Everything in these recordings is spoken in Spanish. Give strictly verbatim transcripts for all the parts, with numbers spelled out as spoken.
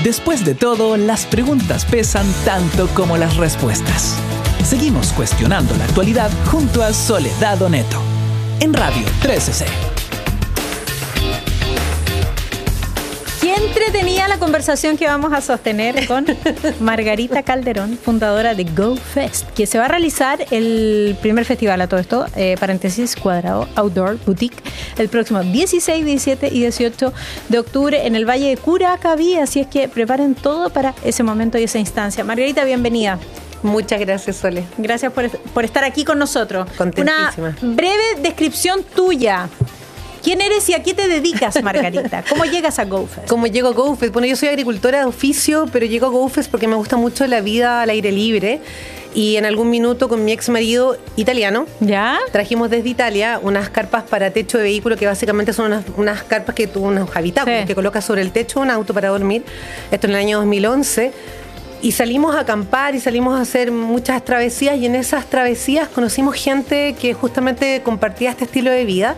Después de todo, las preguntas pesan tanto como las respuestas. Seguimos cuestionando la actualidad junto a Soledad Oneto, en Radio trece C. Qué entretenida la conversación que vamos a sostener con Margarita Calderón, fundadora de GoFest, que se va a realizar el primer festival a todo esto, eh, paréntesis, Cuadrado Outdoor Boutique, el próximo dieciséis, diecisiete y dieciocho de octubre en el Valle de Curacaví, así es que preparen todo para ese momento y esa instancia. Margarita, bienvenida. Muchas gracias, Sole. Gracias por, por estar aquí con nosotros. Contentísima. Una breve descripción tuya. ¿Quién eres y a qué te dedicas, Margarita? ¿Cómo llegas a GoFest? ¿Cómo llego a GoFest? Bueno, yo soy agricultora de oficio, pero llego a GoFest porque me gusta mucho la vida al aire libre. Y en algún minuto con mi ex marido italiano, ¿ya? Trajimos desde Italia unas carpas para techo de vehículo, que básicamente son unas, unas carpas que tú, unos habitáculos, sí, que colocas sobre el techo un auto para dormir. Esto en el año dos mil once. Y salimos a acampar y salimos a hacer muchas travesías, y en esas travesías conocimos gente que justamente compartía este estilo de vida.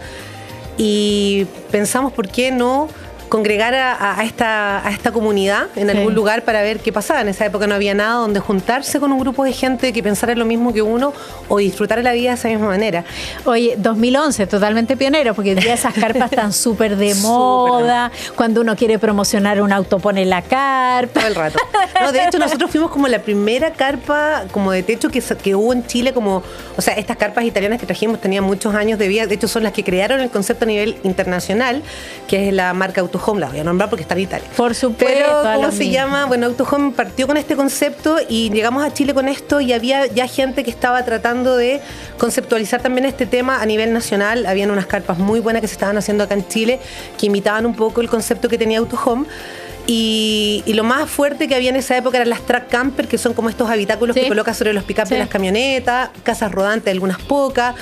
Y pensamos, ¿por qué no congregar a, a, esta, a esta comunidad en algún sí. lugar para ver qué pasaba? En esa época no había nada donde juntarse con un grupo de gente que pensara lo mismo que uno o disfrutar la vida de esa misma manera. Oye, dos mil once, totalmente pionero, porque hoy día esas carpas están súper de moda. Super. Cuando uno quiere promocionar un auto, pone la carpa. Todo el rato. No, de hecho, nosotros fuimos como la primera carpa como de techo que, que hubo en Chile. Como, o sea, estas carpas italianas que trajimos tenían muchos años de vida. De hecho, son las que crearon el concepto a nivel internacional, que es la marca Auto Home. La voy a nombrar porque está en Italia. Por supuesto. Pero, ¿cómo se mismo. llama? Bueno, Auto Home partió con este concepto y llegamos a Chile con esto, y había ya gente que estaba tratando de conceptualizar también este tema a nivel nacional. Habían unas carpas muy buenas que se estaban haciendo acá en Chile que imitaban un poco el concepto que tenía Auto Home. Y, y lo más fuerte que había en esa época eran las track camper, que son como estos habitáculos, sí, que colocas sobre los pick-up sí. de las camionetas, casas rodantes, algunas pocas,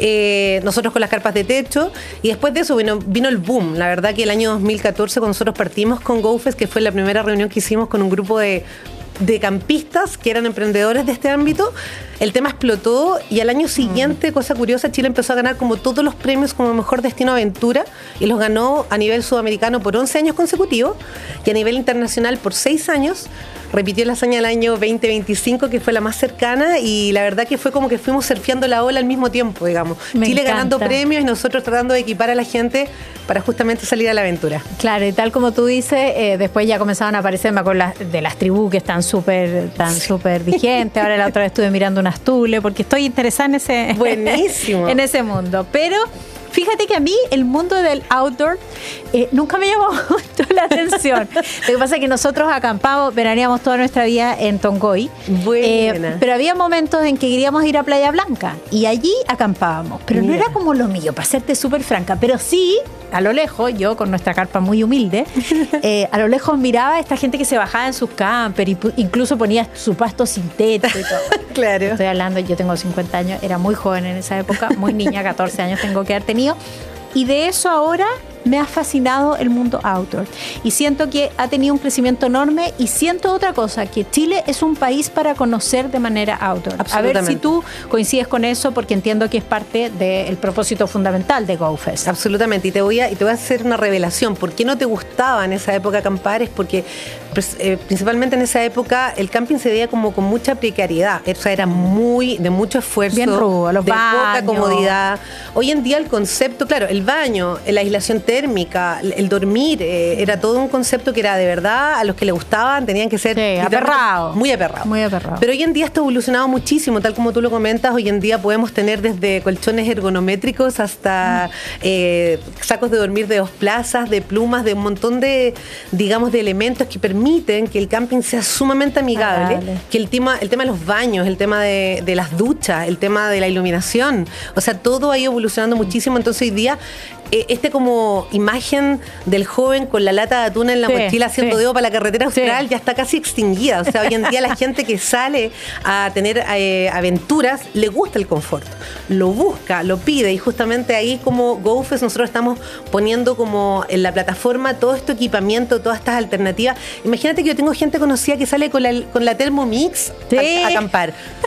eh, nosotros con las carpas de techo. Y después de eso vino, vino el boom. La verdad que el año dos mil catorce, cuando nosotros partimos con GoFest, que fue la primera reunión que hicimos con un grupo de de campistas que eran emprendedores de este ámbito, el tema explotó, y al año siguiente, mm. cosa curiosa, Chile empezó a ganar como todos los premios como mejor destino aventura, y los ganó a nivel sudamericano por once años consecutivos, y a nivel internacional por seis años. Repitió la hazaña del año veinte veinticinco, que fue la más cercana, y la verdad que fue como que fuimos surfeando la ola al mismo tiempo, digamos. Me Chile encanta. Ganando premios y nosotros tratando de equipar a la gente para justamente salir a la aventura. Claro, y tal como tú dices, eh, después ya comenzaban a aparecer, me acuerdo, las, de las tribus que están súper tan súper vigentes. Ahora la otra vez estuve mirando unas tules, porque estoy interesada en ese, Buenísimo. en ese mundo. Pero fíjate que a mí el mundo del outdoor eh, nunca me llamó mucho la atención. Lo que pasa es que nosotros acampamos, veraneamos toda nuestra vida en Tongoy. Buena. Eh, pero había momentos en que queríamos ir a Playa Blanca y allí acampábamos. Pero Mira. no era como lo mío, para serte súper franca. Pero sí, a lo lejos, yo con nuestra carpa muy humilde, eh, a lo lejos miraba a esta gente que se bajaba en sus camper y incluso ponía su pasto sintético y todo. Claro. Estoy hablando, yo tengo cincuenta años, era muy joven en esa época, muy niña, catorce años tengo que haber tenido. Y de eso ahora me ha fascinado el mundo outdoor. Y siento que ha tenido un crecimiento enorme, y siento otra cosa, que Chile es un país para conocer de manera outdoor. A ver si tú coincides con eso, porque entiendo que es parte del propósito fundamental de GoFest. Absolutamente. Y te voy a, y te voy a hacer una revelación. ¿Por qué no te gustaba en esa época acampar? Es porque pues, eh, principalmente en esa época el camping se veía como con mucha precariedad. O sea, era muy, de mucho esfuerzo. Bien rudo, los de baños. Poca comodidad. Hoy en día el concepto, claro, el baño, la aislación térmica, el dormir, eh, era todo un concepto que era de verdad, a los que le gustaban tenían que ser sí, aperrados. Muy aperrados. Muy aperrado. Pero hoy en día esto ha evolucionado muchísimo, tal como tú lo comentas. Hoy en día podemos tener desde colchones ergonométricos hasta mm. eh, sacos de dormir de dos plazas, de plumas, de un montón de, digamos, de elementos que permiten que el camping sea sumamente amigable, ah, que el tema, el tema de los baños, el tema de, de las duchas, el tema de la iluminación, o sea, todo ha ido evolucionando muchísimo. Entonces hoy día este como imagen del joven con la lata de atún en la sí, mochila haciendo sí. dedo para la carretera austral sí. ya está casi extinguida. O sea, hoy en día la gente que sale a tener eh, aventuras le gusta el confort, lo busca, lo pide, y justamente ahí como GoFest nosotros estamos poniendo como en la plataforma todo este equipamiento, todas estas alternativas. Imagínate que yo tengo gente conocida que sale con la, con la Thermomix sí. a, a acampar.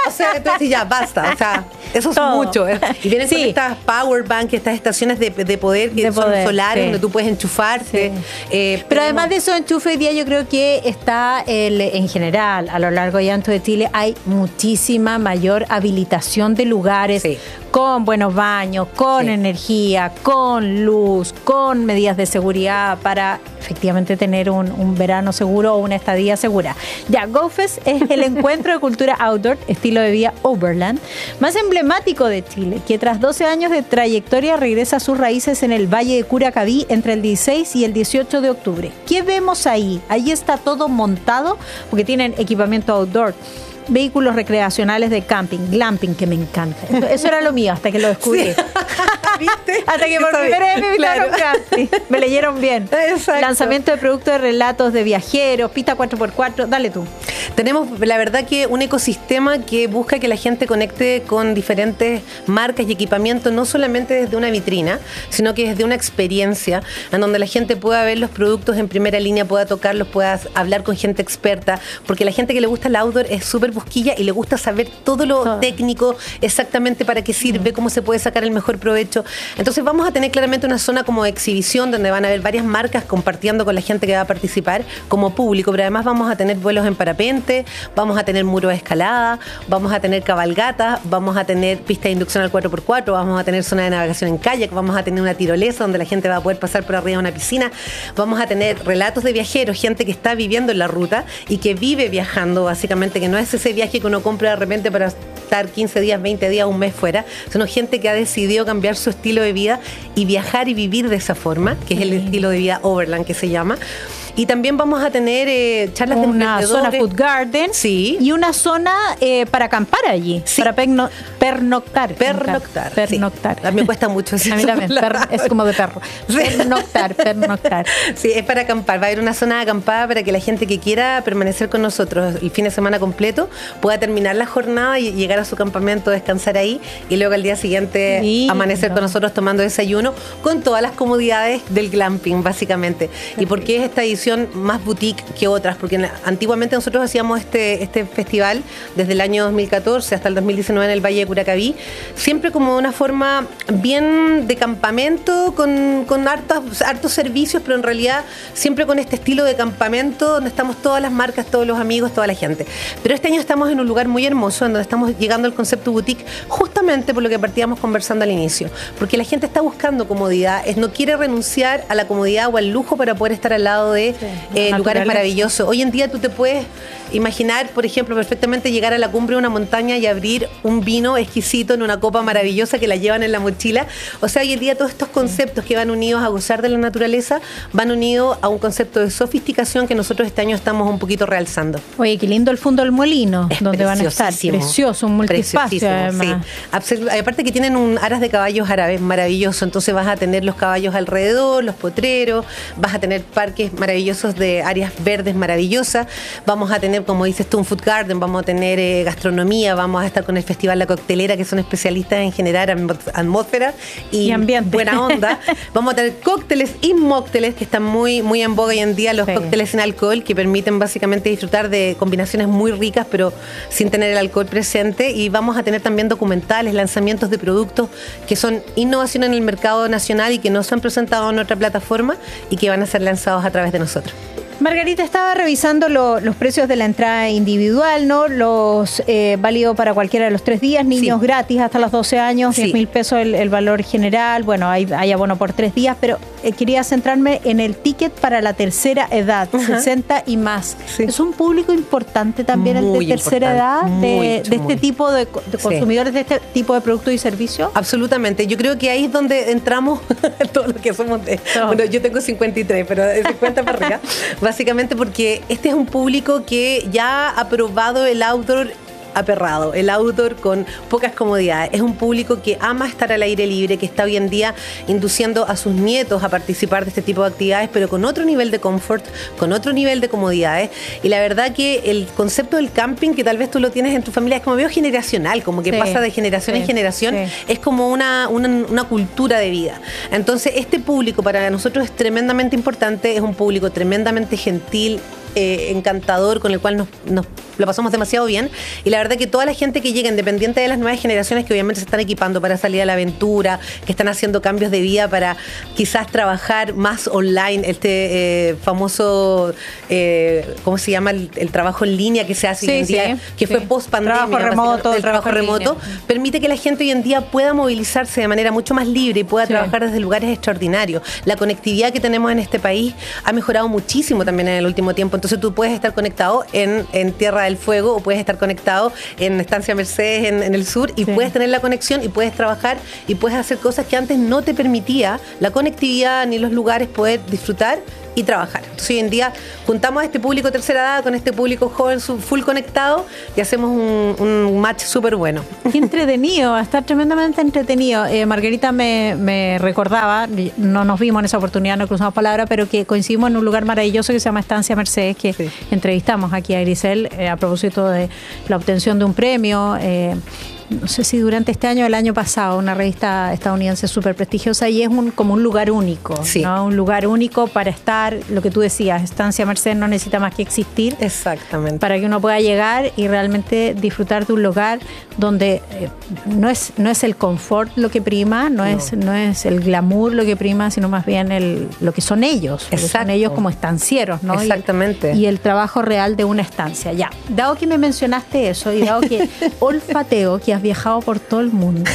Entonces, entonces ya basta, o sea, eso es Todo. mucho. ¿eh? Y vienen Sí. con estas power bank, estas estaciones de, de poder que De son poder, solares, sí. donde tú puedes enchufarte. Sí. Eh, Pero tenemos- además de esos enchufes, hoy día yo creo que está el, en general, a lo largo y ancho de Chile, hay muchísima mayor habilitación de lugares Sí. con buenos baños, con Sí. energía, con luz, con medidas de seguridad para efectivamente tener un, un verano seguro o una estadía segura. Ya, GoFest es el encuentro de cultura outdoor, estilo de vida overland, más emblemático de Chile, que tras doce años de trayectoria regresa a sus raíces en el Valle de Curacaví entre el dieciséis y el dieciocho de octubre. ¿Qué vemos ahí? Ahí está todo montado porque tienen equipamiento outdoor, vehículos recreacionales de camping, glamping, que me encanta. Eso, eso era lo mío hasta que lo descubrí. Sí. ¿Viste? Hasta que por Está primera vez bien. me invitaron Claro. camping. Me leyeron bien. Exacto. Lanzamiento de productos de relatos de viajeros, pista cuatro por cuatro. Dale tú. Tenemos, la verdad, que un ecosistema que busca que la gente conecte con diferentes marcas y equipamientos, no solamente desde una vitrina, sino que desde una experiencia en donde la gente pueda ver los productos en primera línea, pueda tocarlos, pueda hablar con gente experta, porque la gente que le gusta el outdoor es súper busquilla y le gusta saber todo lo Todo. técnico, exactamente para qué sirve, cómo se puede sacar el mejor provecho. Entonces vamos a tener claramente una zona como de exhibición donde van a haber varias marcas compartiendo con la gente que va a participar como público, pero además vamos a tener vuelos en parapente, vamos a tener muros de escalada, vamos a tener cabalgatas, vamos a tener pista de inducción al cuatro por cuatro, vamos a tener zona de navegación en kayak, vamos a tener una tirolesa donde la gente va a poder pasar por arriba de una piscina, vamos a tener relatos de viajeros, gente que está viviendo en la ruta y que vive viajando, básicamente, que no es ese viaje que uno compra de repente para estar quince días, veinte días, un mes fuera, sino gente que ha decidido cambiar su estilo de vida y viajar y vivir de esa forma, que es el estilo de vida overland que se llama. Y también vamos a tener eh, charlas de Una zona emprendedores. food garden. Sí. Y una zona eh, para acampar allí. Sí. Para perno- pernoctar. Pernoctar. Pernoctar. Sí. A mí me cuesta mucho decir A mí esa también. palabra. per- es como de perro. Sí. Pernoctar, pernoctar. Sí, es para acampar. Va a haber una zona de acampada para que la gente que quiera permanecer con nosotros el fin de semana completo pueda terminar la jornada y llegar a su campamento, descansar ahí y luego al día siguiente Lindo. amanecer con nosotros tomando desayuno con todas las comodidades del glamping, básicamente. ¿Y por qué es esta edición más boutique que otras? Porque en la- antiguamente nosotros hacíamos este, este festival desde el año dos mil catorce hasta el dos mil diecinueve en el Valle de Curacaví, siempre como de una forma bien de campamento, con, con hartos, hartos servicios, pero en realidad siempre con este estilo de campamento donde estamos todas las marcas, todos los amigos, toda la gente. Pero este año estamos en un lugar muy hermoso, en donde estamos llegando al concepto boutique, justamente por lo que partíamos conversando al inicio, porque la gente está buscando comodidad, es, no quiere renunciar a la comodidad o al lujo para poder estar al lado de eh, lugares maravillosos. Hoy en día tú te puedes imaginar, por ejemplo, perfectamente llegar a la cumbre de una montaña y abrir un vino exquisito en una copa maravillosa que la llevan en la mochila. O sea, hoy en día todos estos conceptos que van unidos a gozar de la naturaleza van unidos a un concepto de sofisticación que nosotros este año estamos un poquito realzando. Oye, qué lindo el fondo del molino, Es donde van a estar. preciosísimo. Precioso, un multiespacio Preciosísimo, además. sí. Abs- Aparte que tienen un aras de caballos árabes maravilloso, entonces vas a tener los caballos alrededor, los potreros, vas a tener parques maravillosos de áreas verdes maravillosas, vamos a tener, como dices tú, un food garden, vamos a tener eh, gastronomía, vamos a estar con el Festival La Coctelera, que son especialistas en generar atmo- atmósfera y, Y ambiente. buena onda. Vamos a tener cócteles y mocteles que están muy, muy en boga hoy en día, los Sí. cócteles sin alcohol, que permiten básicamente disfrutar de combinaciones muy ricas, pero sin tener el alcohol presente. Y vamos a tener también documentales, lanzamientos de productos que son innovación en el mercado nacional y que no se han presentado en otra plataforma y que van a ser lanzados a través de nosotros. Margarita, estaba revisando lo- los precios de la entrada individual, ¿no? Los eh, válido para cualquiera de los tres días, niños Sí. gratis hasta los doce años, Sí. diez mil pesos el, el valor general. Bueno, hay, hay abono por tres días, pero eh, quería centrarme en el ticket para la tercera edad, Ajá. sesenta y más. Sí. Es un público importante también el Muy de tercera importante, edad, de, mucho, de este muy. tipo de, co- de Sí. consumidores de este tipo de productos y servicios. Absolutamente. Yo creo que ahí es donde entramos todos los que somos de... Todo. Bueno, yo tengo cincuenta y tres, pero de cincuenta para arriba. Básicamente porque este es un público que ya ha probado el outdoor aperrado, el outdoor con pocas comodidades. Es un público que ama estar al aire libre, que está hoy en día induciendo a sus nietos a participar de este tipo de actividades, pero con otro nivel de confort, con otro nivel de comodidades. Y la verdad que el concepto del camping, que tal vez tú lo tienes en tu familia, es como medio generacional, como que Sí, pasa de generación sí, en generación, sí. es como una, una, una cultura de vida. Entonces, este público para nosotros es tremendamente importante, es un público tremendamente gentil, eh, encantador, con el cual nos, nos, lo pasamos demasiado bien. Y la verdad que toda la gente que llega, independiente de las nuevas generaciones que obviamente se están equipando para salir a la aventura, que están haciendo cambios de vida para quizás trabajar más online, este eh, famoso, eh, ¿cómo se llama? El, el trabajo en línea que se hace sí, hoy en sí, día, que sí. fue post pandemia. Trabajo remoto, el trabajo remoto, línea. permite que la gente hoy en día pueda movilizarse de manera mucho más libre y pueda sí. trabajar desde lugares extraordinarios. La conectividad que tenemos en este país ha mejorado muchísimo también en el último tiempo. Entonces tú puedes estar conectado en, en Tierra del Fuego o puedes estar conectado en Estancia Mercedes en, en el sur y sí. puedes tener la conexión y puedes trabajar y puedes hacer cosas que antes no te permitía la conectividad ni los lugares poder disfrutar y trabajar. Entonces hoy en día juntamos a este público tercera edad con este público joven full conectado y hacemos un, un match súper bueno. Qué entretenido, está tremendamente entretenido. Eh, Margarita me, me recordaba, no nos vimos en esa oportunidad, no cruzamos palabras, pero que coincidimos en un lugar maravilloso que se llama Estancia Mercedes, que sí. entrevistamos aquí a Grisel eh, a propósito de la obtención de un premio. Eh, no sé si durante este año o el año pasado, una revista estadounidense súper prestigiosa, y es un, como un lugar único, sí. ¿no? Un lugar único para estar, lo que tú decías, Estancia Mercedes no necesita más que existir. Exactamente. Para que uno pueda llegar y realmente disfrutar de un lugar donde eh, no es no es el confort lo que prima, no, no. es no es el glamour lo que prima, sino más bien el lo que son ellos, lo que son ellos como estancieros, ¿no? Exactamente. Y el, y el trabajo real de una estancia. Ya, dado que me mencionaste eso y dado que olfateo que has viajado por todo el mundo,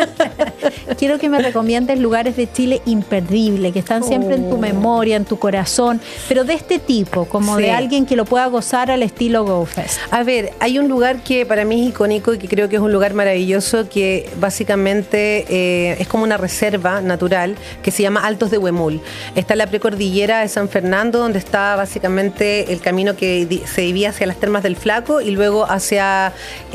quiero que me recomiendes lugares de Chile imperdibles, que están siempre oh. en tu memoria, en tu corazón, pero de este tipo, como sí. de alguien que lo pueda gozar al estilo GoFest. A ver, hay un lugar que para mí es icónico y que creo que es un lugar maravilloso, que básicamente eh, es como una reserva natural que se llama Altos de Huemul. Está en la precordillera de San Fernando, donde está básicamente el camino que se divide hacia las Termas del Flaco y luego hacia...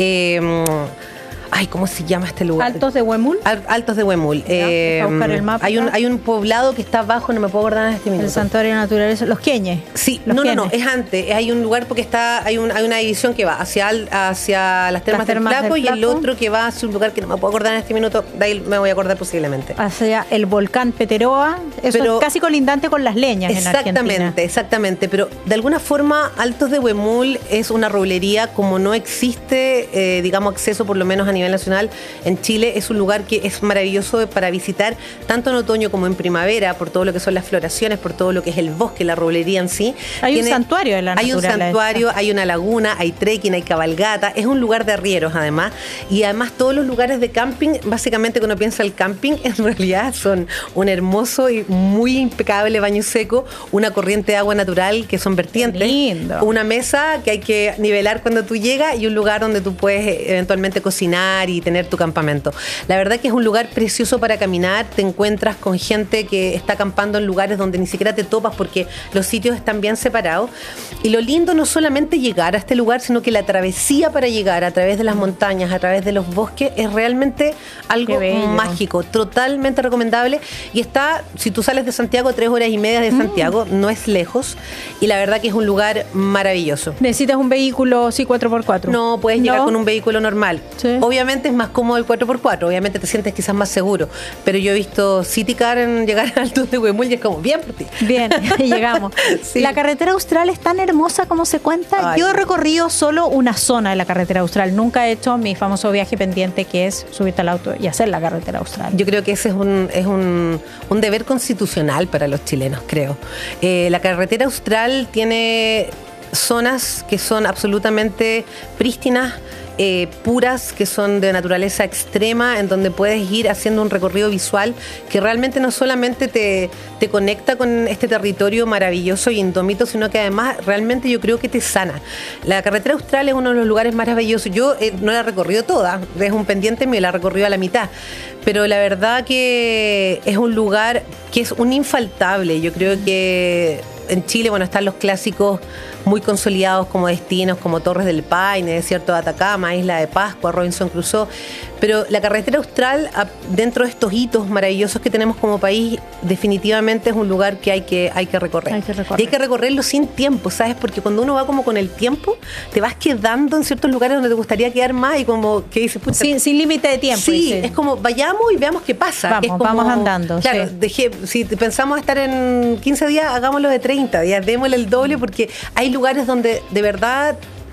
Eh, Ay, ¿cómo se llama este lugar? ¿Altos de Huemul? Al, Altos de Huemul. Eh, buscar el mapa. Hay un, hay un poblado que está abajo, no me puedo acordar en este minuto. El Santuario de Naturaleza, Los Queñes. Sí, los no, Queñes. no, no, es antes. Hay un lugar porque está, hay, un, hay una división que va hacia, hacia las Termas, las termas del, Flaco, del Flaco y el otro que va hacia un lugar que no me puedo acordar en este minuto. De ahí me voy a acordar posiblemente. Hacia el volcán Peteroa. Eso pero, es casi colindante con Las Leñas en Argentina. Exactamente, exactamente. Pero de alguna forma, Altos de Huemul es una roblería como no existe, eh, digamos, acceso por lo menos a nivel nacional. En Chile es un lugar que es maravilloso para visitar tanto en otoño como en primavera, por todo lo que son las floraciones, por todo lo que es el bosque, la roblería en sí. Hay Tiene, un santuario de la naturaleza. Hay un santuario, hay una laguna, hay trekking, hay cabalgata. Es un lugar de arrieros además. Y además todos los lugares de camping, básicamente cuando piensa el camping, en realidad son un hermoso y muy impecable baño seco, una corriente de agua natural que son vertientes, lindo. Una mesa que hay que nivelar cuando tú llegas y un lugar donde tú puedes eventualmente cocinar y tener tu campamento. La verdad que es un lugar precioso para caminar, te encuentras con gente que está acampando en lugares donde ni siquiera te topas porque los sitios están bien separados. Y lo lindo no solamente llegar a este lugar, sino que la travesía para llegar a través de las montañas, a través de los bosques, es realmente algo mágico, totalmente recomendable. Y está, si tú sales de Santiago, tres horas y media de Santiago, mm. no es lejos. Y la verdad que es un lugar maravilloso. ¿Necesitas un vehículo, sí, cuatro por cuatro? No, puedes ¿No? llegar con un vehículo normal. Sí. Obviamente es más cómodo el cuatro por cuatro, obviamente te sientes quizás más seguro, pero yo he visto City Car en llegar a Altos de Huemul y es como, bien por ti. Bien, llegamos. Sí. La carretera austral es tan hermosa como se cuenta. Ay, yo he recorrido solo una zona de la carretera austral, nunca he hecho mi famoso viaje pendiente que es subirte al auto y hacer la carretera austral. Yo creo que ese es un, es un, un deber constitucional para los chilenos, creo. Eh, la carretera austral tiene zonas que son absolutamente prístinas, Eh, puras, que son de naturaleza extrema, en donde puedes ir haciendo un recorrido visual que realmente no solamente te, te conecta con este territorio maravilloso y indómito, sino que además realmente yo creo que te sana. La carretera austral es uno de los lugares más maravillosos. Yo eh, no la he recorrido toda, es un pendiente, me la he recorrido a la mitad, pero la verdad que es un lugar que es un infaltable. Yo creo que en Chile, bueno, están los clásicos muy consolidados como destinos, como Torres del Paine, Desierto de Atacama, Isla de Pascua, Robinson Crusoe, pero la carretera austral, dentro de estos hitos maravillosos que tenemos como país, definitivamente es un lugar que hay que, hay que recorrer. Hay que recorrer. Y hay que recorrerlo sin tiempo, ¿sabes? Porque cuando uno va como con el tiempo, te vas quedando en ciertos lugares donde te gustaría quedar más y como que dices, pucha, sin, sin límite de tiempo. Sí, dice. Es como vayamos y veamos qué pasa. Vamos, es como, vamos andando. Claro, sí. dejé, si pensamos estar en quince días, hagámoslo de treinta días, démosle el doble porque hay lugares donde de verdad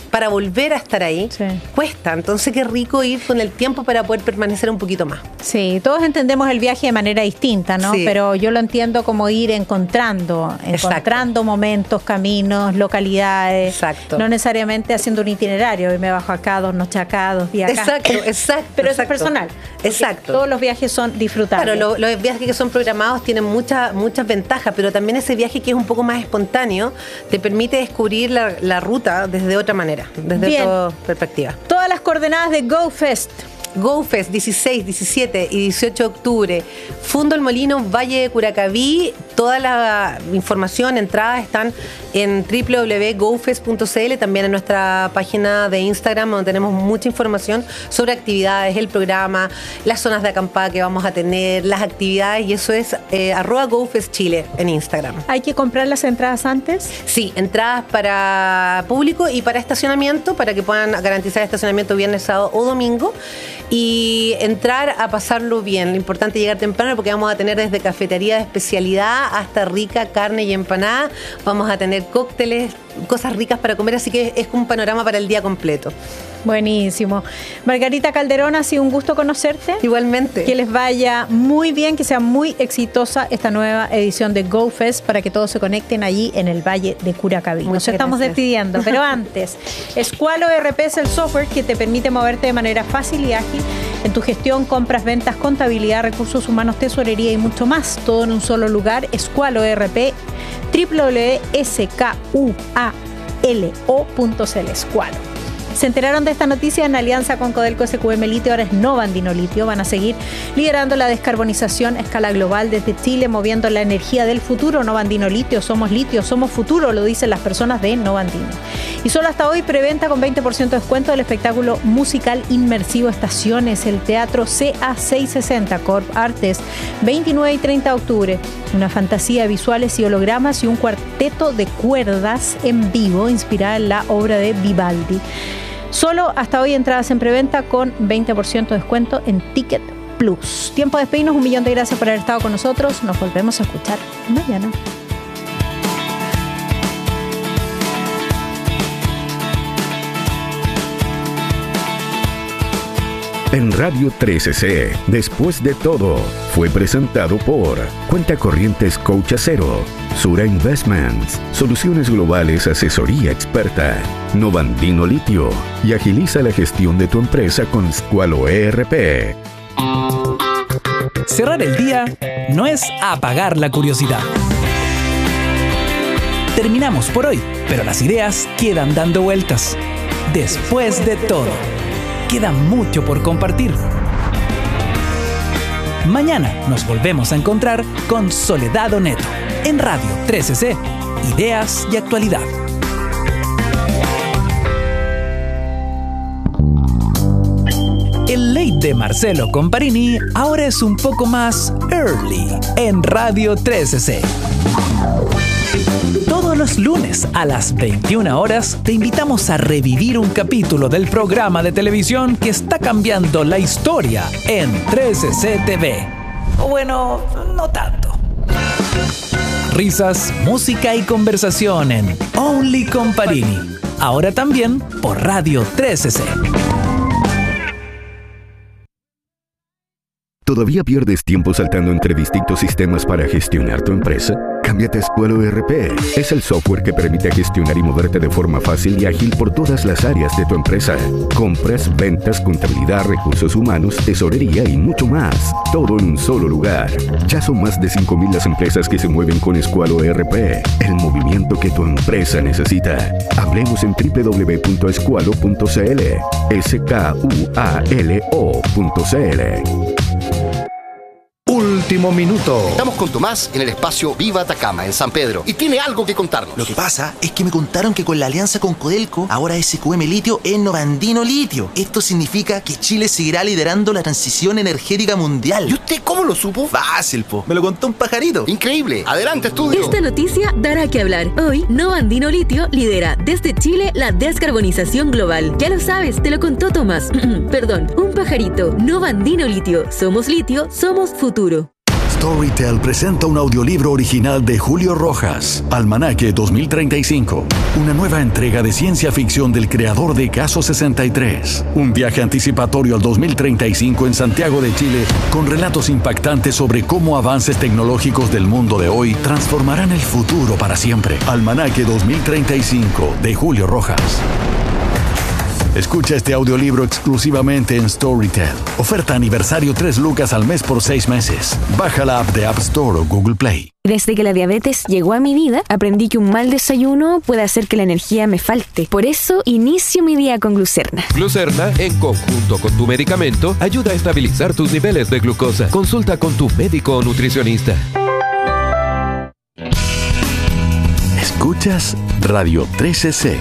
para volver a estar ahí, sí. cuesta. Entonces qué rico ir con el tiempo para poder permanecer un poquito más. Sí, todos entendemos el viaje de manera distinta, ¿no? Sí. Pero yo lo entiendo como ir encontrando, encontrando Exacto. momentos, caminos, localidades. Exacto. No necesariamente haciendo un itinerario. Hoy me bajo acá, dos noches acá, dos días acá. Exacto, exacto. Pero exacto. eso es personal. Exacto. Todos los viajes son disfrutables. Claro, lo, los viajes que son programados tienen muchas muchas ventajas, pero también ese viaje que es un poco más espontáneo te permite descubrir la, la ruta desde otra manera, desde Bien. otra perspectiva. Todas las coordenadas de GoFest. GoFest, dieciséis, diecisiete y dieciocho de octubre. Fundo El Molino, Valle de Curacaví. Toda la información, entradas están en doble u doble u doble u punto go fest punto c l, también en nuestra página de Instagram, donde tenemos mucha información sobre actividades, el programa, las zonas de acampada que vamos a tener, las actividades, y eso es eh, arroba GoFest Chile en Instagram. ¿Hay que comprar las entradas antes? Sí, entradas para público y para estacionamiento, para que puedan garantizar estacionamiento viernes, sábado o domingo, y entrar a pasarlo bien. Lo importante es llegar temprano, porque vamos a tener desde cafetería de especialidad hasta rica carne y empanada. Vamos a tener cócteles, cosas ricas para comer, así que es un panorama para el día completo. Buenísimo. Margarita Calderón, ha sido un gusto conocerte. Igualmente. Que les vaya muy bien, que sea muy exitosa esta nueva edición de GoFest, para que todos se conecten allí en el Valle de Curacaví. Nos Muchas estamos gracias. despidiendo, pero antes, Squalo E R P es el software que te permite moverte de manera fácil y ágil en tu gestión, compras, ventas, contabilidad, recursos humanos, tesorería y mucho más. Todo en un solo lugar. Squalo E R P, doble u doble u doble u punto s k u a l o punto c l. Squalo. Se enteraron de esta noticia en alianza con Codelco S Q M Litio, ahora es Nova Andino Litio. Van a seguir liderando la descarbonización a escala global desde Chile, moviendo la energía del futuro. Nova Andino Litio, somos litio, somos futuro, lo dicen las personas de Nova Andino. Y solo hasta hoy, preventa con veinte por ciento de descuento del espectáculo musical inmersivo Estaciones, el Teatro C A seiscientos sesenta, Corp Artes, veintinueve y treinta de octubre. Una fantasía de visuales y hologramas y un cuarteto de cuerdas en vivo inspirada en la obra de Vivaldi. Solo hasta hoy entradas en preventa con veinte por ciento de descuento en Ticket Plus. Tiempo de despedirnos, un millón de gracias por haber estado con nosotros. Nos volvemos a escuchar mañana. En Radio trece C, Después de Todo, fue presentado por Cuenta Corrientes Coach Acero, Sura Investments, Soluciones Globales Asesoría Experta, Nova Andino Litio, y agiliza la gestión de tu empresa con Squalo E R P. Cerrar el día no es apagar la curiosidad. Terminamos por hoy, pero las ideas quedan dando vueltas. Después de Todo. Queda mucho por compartir. Mañana nos volvemos a encontrar con Soledad Oneto en Radio trece C, Ideas y Actualidad. El late de Marcelo Comparini ahora es un poco más early en Radio trece C. Todos los lunes a las veintiuna horas te invitamos a revivir un capítulo del programa de televisión que está cambiando la historia en trece C T V. O bueno, no tanto. Risas, música y conversación en Only Comparini. Ahora también por Radio trece C. ¿Todavía pierdes tiempo saltando entre distintos sistemas para gestionar tu empresa? Cámbiate a Squalo E R P. Es el software que permite gestionar y moverte de forma fácil y ágil por todas las áreas de tu empresa. Compras, ventas, contabilidad, recursos humanos, tesorería y mucho más. Todo en un solo lugar. Ya son más de cinco mil las empresas que se mueven con Squalo E R P. El movimiento que tu empresa necesita. Hablemos en doble u doble u doble u punto squalo punto c l. S K U A L O punto c l. Último minuto. Estamos con Tomás en el espacio Viva Atacama, en San Pedro, y tiene algo que contarnos. Lo que pasa es que me contaron que con la alianza con Codelco, ahora S Q M Litio es Nova Andino Litio. Esto significa que Chile seguirá liderando la transición energética mundial. ¿Y usted cómo lo supo? Fácil, po. Me lo contó un pajarito. Increíble. Adelante, estudio. Esta noticia dará que hablar. Hoy, Nova Andino Litio lidera desde Chile la descarbonización global. Ya lo sabes, te lo contó Tomás. Perdón, un pajarito. Nova Andino Litio. Somos litio, somos futuro. Storytel presenta un audiolibro original de Julio Rojas, Almanaque dos mil treinta y cinco. Una nueva entrega de ciencia ficción del creador de Caso sesenta y tres. Un viaje anticipatorio al dos mil treinta y cinco en Santiago de Chile, con relatos impactantes sobre cómo avances tecnológicos del mundo de hoy transformarán el futuro para siempre. Almanaque dos mil treinta y cinco, de Julio Rojas. Escucha este audiolibro exclusivamente en Storytel. Oferta aniversario tres lucas al mes por seis meses. Baja la app de App Store o Google Play. Desde que la diabetes llegó a mi vida, aprendí que un mal desayuno puede hacer que la energía me falte. Por eso, inicio mi día con Glucerna. Glucerna, en conjunto con tu medicamento, ayuda a estabilizar tus niveles de glucosa. Consulta con tu médico o nutricionista. Escuchas Radio trece C.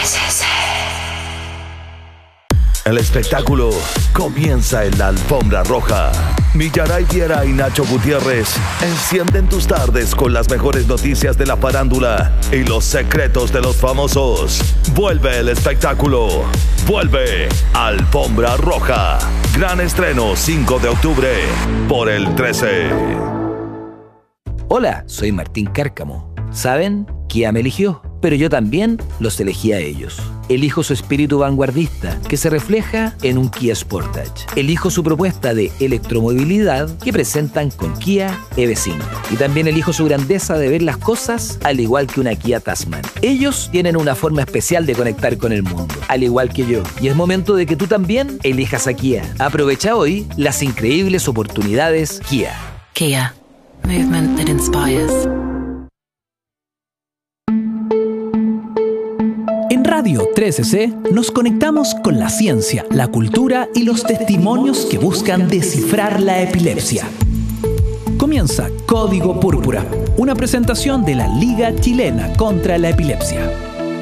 El espectáculo comienza en la alfombra roja. Millaray Viera y Nacho Gutiérrez encienden tus tardes con las mejores noticias de la farándula y los secretos de los famosos. Vuelve el espectáculo. Vuelve Alfombra Roja. Gran estreno cinco de octubre por el trece. Hola, soy Martín Cárcamo. ¿Saben? Kia me eligió, pero yo también los elegí a ellos. Elijo su espíritu vanguardista, que se refleja en un Kia Sportage. Elijo su propuesta de electromovilidad que presentan con Kia E V cinco. Y también elijo su grandeza de ver las cosas al igual que una Kia Tasman. Ellos tienen una forma especial de conectar con el mundo, al igual que yo. Y es momento de que tú también elijas a Kia. Aprovecha hoy las increíbles oportunidades Kia. Kia. Movement that inspires. En Radio trece C nos conectamos con la ciencia, la cultura y los testimonios que buscan descifrar la epilepsia. Comienza Código Púrpura, una presentación de la Liga Chilena contra la Epilepsia.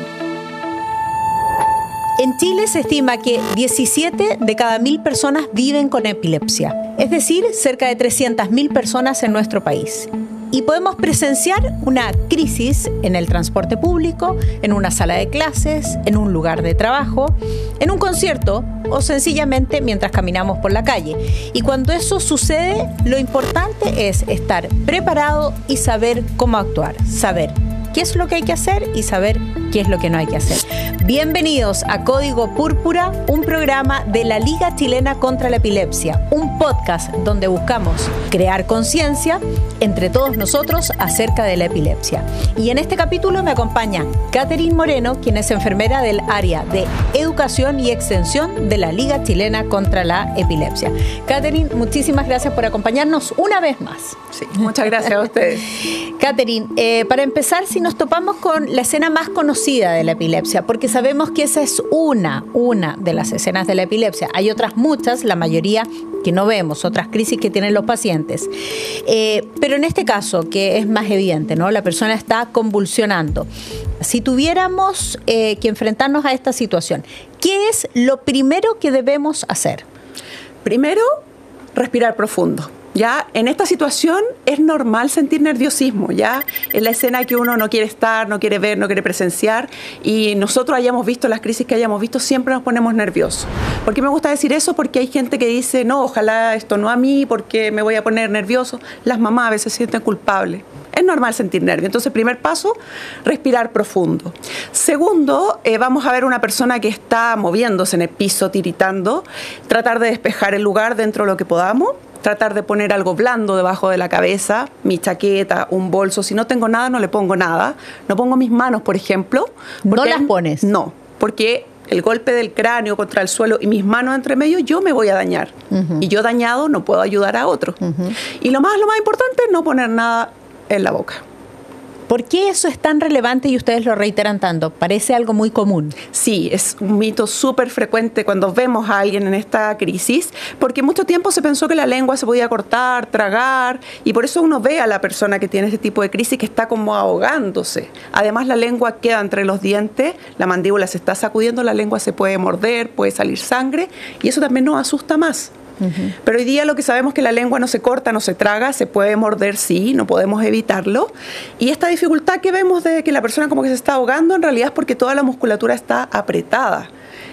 En Chile se estima que diecisiete de cada mil personas viven con epilepsia, es decir, cerca de trescientas mil personas en nuestro país. Y podemos presenciar una crisis en el transporte público, en una sala de clases, en un lugar de trabajo, en un concierto o sencillamente mientras caminamos por la calle. Y cuando eso sucede, lo importante es estar preparado y saber cómo actuar, saber qué es lo que hay que hacer y saber qué es lo que no hay que hacer. Bienvenidos a Código Púrpura, un programa de la Liga Chilena contra la Epilepsia, un podcast donde buscamos crear conciencia entre todos nosotros acerca de la epilepsia. Y en este capítulo me acompaña Catherine Moreno, quien es enfermera del área de Educación y Extensión de la Liga Chilena contra la Epilepsia. Catherine, muchísimas gracias por acompañarnos una vez más. Sí, muchas gracias a ustedes. Catherine, eh, para empezar, si nos topamos con la escena más conocida de la epilepsia, porque sabemos que esa es una, una de las escenas de la epilepsia. Hay otras muchas, la mayoría que no vemos, otras crisis que tienen los pacientes. Eh, pero en este caso, que es más evidente, ¿no? La persona está convulsionando. Si tuviéramos eh, que enfrentarnos a esta situación, ¿qué es lo primero que debemos hacer? Primero, respirar profundo. Ya en esta situación es normal sentir nerviosismo, ya en la escena que uno no quiere estar, no quiere ver, no quiere presenciar, y nosotros hayamos visto las crisis que hayamos visto, siempre nos ponemos nerviosos. ¿Por qué me gusta decir eso? Porque hay gente que dice, no, ojalá esto no a mí, porque me voy a poner nervioso. Las mamás a veces se sienten culpables. Es normal sentir nervio. Entonces, primer paso, respirar profundo. Segundo, eh, vamos a ver una persona que está moviéndose en el piso, tiritando, tratar de despejar el lugar dentro de lo que podamos. Tratar de poner algo blando debajo de la cabeza, mi chaqueta, un bolso. Si no tengo nada, no le pongo nada. No pongo mis manos, por ejemplo. ¿No las pones? No, porque el golpe del cráneo contra el suelo y mis manos entre medio, yo me voy a dañar. Uh-huh. Y yo dañado no puedo ayudar a otro. Uh-huh. Y lo más, lo más importante es no poner nada en la boca. ¿Por qué eso es tan relevante y ustedes lo reiteran tanto? Parece algo muy común. Sí, es un mito súper frecuente cuando vemos a alguien en esta crisis, porque mucho tiempo se pensó que la lengua se podía cortar, tragar, y por eso uno ve a la persona que tiene este tipo de crisis que está como ahogándose. Además, la lengua queda entre los dientes, la mandíbula se está sacudiendo, la lengua se puede morder, puede salir sangre, y eso también nos asusta más. Uh-huh. Pero hoy día lo que sabemos es que la lengua no se corta, no se traga, se puede morder, sí, no podemos evitarlo. Y esta dificultad que vemos de que la persona como que se está ahogando, en realidad es porque toda la musculatura está apretada.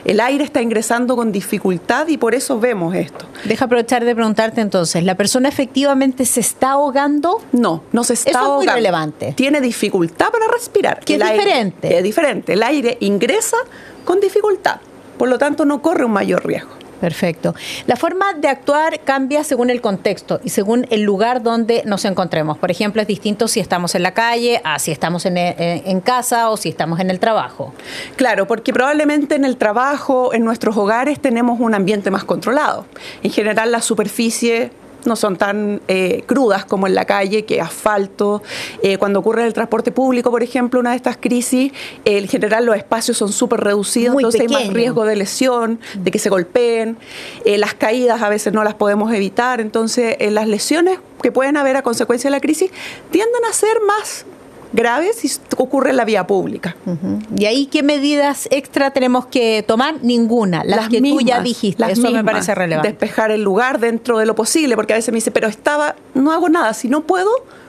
El aire está ingresando con dificultad y por eso vemos esto. Deja aprovechar de preguntarte entonces, ¿la persona efectivamente se está ahogando? No, no se está Eso ahogando. Es muy relevante. Tiene dificultad para respirar. Que es el diferente. Aire, es diferente. El aire ingresa con dificultad, por lo tanto no corre un mayor riesgo. Perfecto. La forma de actuar cambia según el contexto y según el lugar donde nos encontremos. Por ejemplo, es distinto si estamos en la calle, a si estamos en, en casa o si estamos en el trabajo. Claro, porque probablemente en el trabajo, en nuestros hogares, tenemos un ambiente más controlado. En general, la superficie no son tan eh, crudas como en la calle, que asfalto. Eh, cuando ocurre el transporte público, por ejemplo, una de estas crisis, eh, en general los espacios son súper reducidos, Muy entonces pequeño. hay más riesgo de lesión, de que se golpeen. Eh, las caídas a veces no las podemos evitar, entonces eh, las lesiones que pueden haber a consecuencia de la crisis tienden a ser más graves si ocurre en la vía pública. Uh-huh. ¿Y ahí qué medidas extra tenemos que tomar? Ninguna, las, las que mismas, tú ya dijiste. Las Eso mismas. Me parece relevante. Despejar el lugar dentro de lo posible, porque a veces me dice, pero estaba, no hago nada, si no puedo,